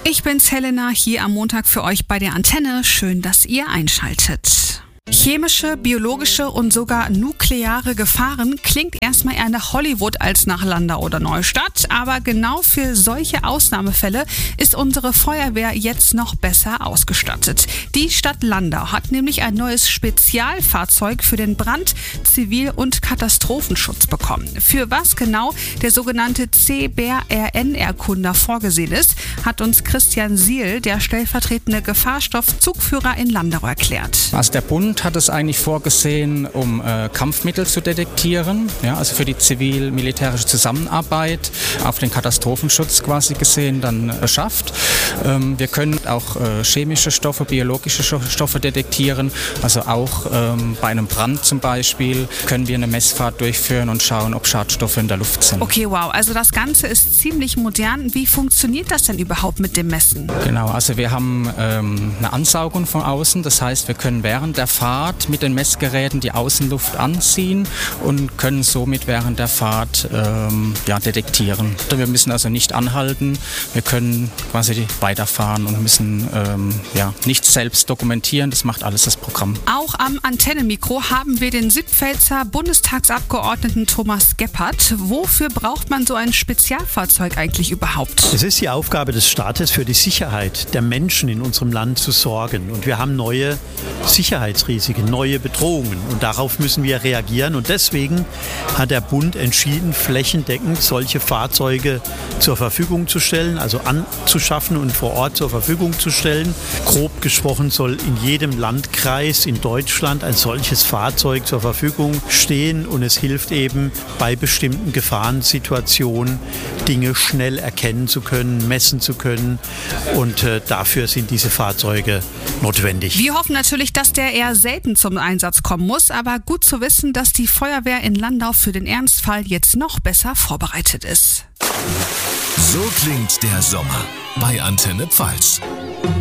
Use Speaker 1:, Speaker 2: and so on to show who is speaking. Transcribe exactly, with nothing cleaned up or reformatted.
Speaker 1: Ich bin's, Helena, hier am Montag für euch bei der Antenne. Schön, dass ihr einschaltet. Chemische, biologische und sogar nukleare Gefahren klingt erstmal eher nach Hollywood als nach Landau oder Neustadt. Aber genau für solche Ausnahmefälle ist unsere Feuerwehr jetzt noch besser ausgestattet. Die Stadt Landau hat nämlich ein neues Spezialfahrzeug für den Brand-, Zivil- und Katastrophenschutz bekommen. Für was genau der sogenannte C B R N-Erkunder vorgesehen ist, hat uns Christian Siel, der stellvertretende Gefahrstoffzugführer in Landau, erklärt.
Speaker 2: Also der Bund hat es eigentlich vorgesehen, um äh, Kampfmittel zu detektieren, ja, also für die zivil-militärische Zusammenarbeit auf den Katastrophenschutz quasi gesehen dann äh, schafft. Ähm, wir können auch äh, chemische Stoffe, biologische Stoffe detektieren, also auch ähm, bei einem Brand zum Beispiel können wir eine Messfahrt durchführen und schauen, ob Schadstoffe in der Luft sind.
Speaker 1: Okay, wow, also das Ganze ist ziemlich modern. Wie funktioniert das denn überhaupt mit dem Messen?
Speaker 2: Genau, also wir haben ähm, eine Ansaugung von außen, das heißt, wir können während der Fahrt mit den Messgeräten die Außenluft anziehen und können somit während der Fahrt ähm, ja, detektieren. Wir müssen also nicht anhalten, wir können quasi weiterfahren und müssen ähm, ja, nicht selbst dokumentieren, das macht alles das Programm.
Speaker 1: Auch am Antennenmikro haben wir den Südpfälzer Bundestagsabgeordneten Thomas Gebhardt. Wofür braucht man so ein Spezialfahrzeug eigentlich überhaupt?
Speaker 3: Es ist die Aufgabe des Staates, für die Sicherheit der Menschen in unserem Land zu sorgen. Und wir haben neue Sicherheitsrisiken, neue Bedrohungen. Und darauf müssen wir reagieren. Und deswegen hat der Bund entschieden, flächendeckend solche Fahrzeuge zur Verfügung zu stellen, also anzuschaffen und vor Ort zur Verfügung zu stellen. Grob gesprochen soll in jedem Landkreis in Deutschland ein solches Fahrzeug zur Verfügung stehen. Und es hilft eben bei bestimmten Gefahrensituationen, Dinge schnell erkennen zu können, messen zu können. Und äh, dafür sind diese Fahrzeuge notwendig.
Speaker 1: Wir hoffen natürlich, dass der eher selten zum Einsatz kommen muss, aber gut zu wissen, dass die Feuerwehr in Landau für den Ernstfall jetzt noch besser vorbereitet ist.
Speaker 4: So klingt der Sommer bei Antenne Pfalz.